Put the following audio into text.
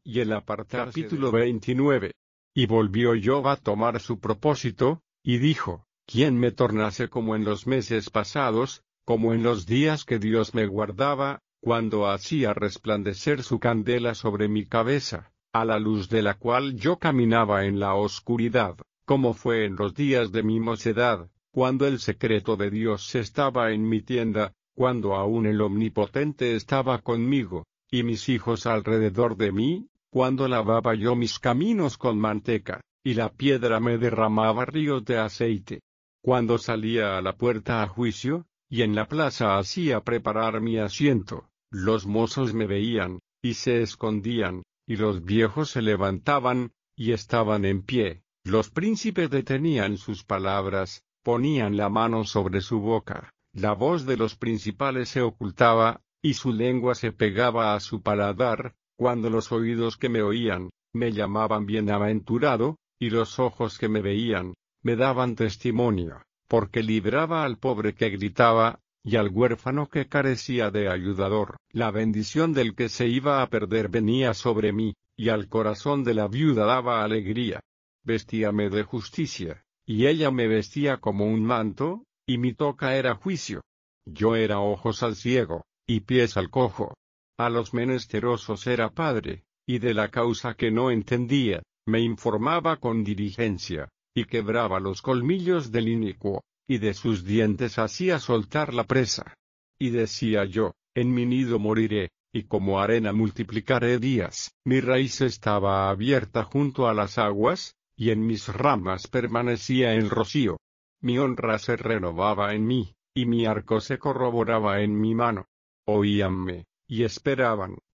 y el apartarse. Capítulo 29. Y volvió Job a tomar su propósito, y dijo: ¿Quién me tornase como en los meses pasados, como en los días que Dios me guardaba, cuando hacía resplandecer su candela sobre mi cabeza, a la luz de la cual yo caminaba en la oscuridad, como fue en los días de mi mocedad, cuando el secreto de Dios estaba en mi tienda, cuando aún el Omnipotente estaba conmigo, y mis hijos alrededor de mí, cuando lavaba yo mis caminos con manteca, y la piedra me derramaba ríos de aceite. Cuando salía a la puerta a juicio, y en la plaza hacía preparar mi asiento, los mozos me veían, y se escondían, y los viejos se levantaban, y estaban en pie, los príncipes detenían sus palabras, ponían la mano sobre su boca, la voz de los principales se ocultaba, y su lengua se pegaba a su paladar, cuando los oídos que me oían, me llamaban bienaventurado, y los ojos que me veían, me daban testimonio, porque libraba al pobre que gritaba, y al huérfano que carecía de ayudador. La bendición del que se iba a perder venía sobre mí, y al corazón de la viuda daba alegría. Vestíame de justicia, y ella me vestía como un manto, y mi toca era juicio. Yo era ojos al ciego, y pies al cojo. A los menesterosos era padre, y de la causa que no entendía, me informaba con diligencia, y quebraba los colmillos del inicuo, y de sus dientes hacía soltar la presa. Y decía yo: en mi nido moriré, y como arena multiplicaré días. Mi raíz estaba abierta junto a las aguas, y en mis ramas permanecía el rocío. Mi honra se renovaba en mí, y mi arco se corroboraba en mi mano. Oíanme, y esperaban,